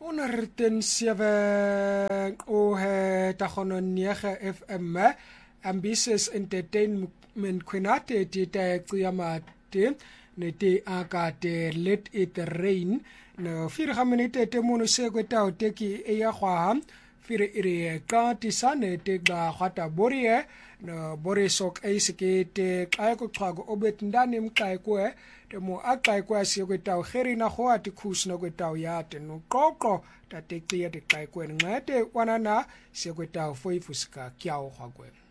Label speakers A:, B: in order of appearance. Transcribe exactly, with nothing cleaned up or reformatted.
A: honderd sewe o he tagono nege F M Ambitious Entertainment Quenate tita qiyamate nete akate Let It Rain no fire minute te mono se kweta teki e ya gwa fire ire ka tisane te ga gwata borie no borisok e seke te xa ko xwago obet ndani mxa ko te mo axa ko se kweta geri na go ati khusna kweta ya te no qoqo ta te tia te xa ko ngate wanana se kweta foifuska kyao gwa